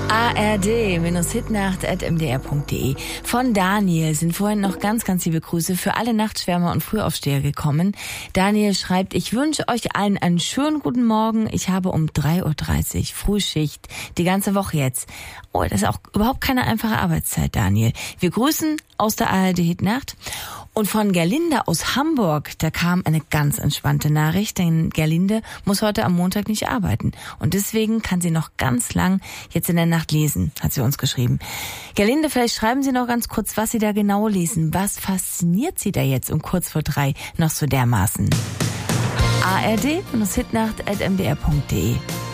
ARD-hitnacht@mdr.de. Von Daniel sind vorhin noch ganz, ganz liebe Grüße für alle Nachtschwärmer und Frühaufsteher gekommen. Daniel schreibt, ich wünsche euch allen einen schönen guten Morgen. Ich habe um 3:30 Uhr Frühschicht, die ganze Woche jetzt. Oh, das ist auch überhaupt keine einfache Arbeitszeit, Daniel. Wir grüßen aus der ARD-Hitnacht. Und von Gerlinde aus Hamburg, da kam eine ganz entspannte Nachricht, denn Gerlinde muss heute am Montag nicht arbeiten. Und deswegen kann sie noch ganz lang jetzt in der Nacht lesen, hat sie uns geschrieben. Gerlinde, vielleicht schreiben Sie noch ganz kurz, was Sie da genau lesen. Was fasziniert Sie da jetzt um kurz vor 3 noch so dermaßen? ARD-hitnacht@mdr.de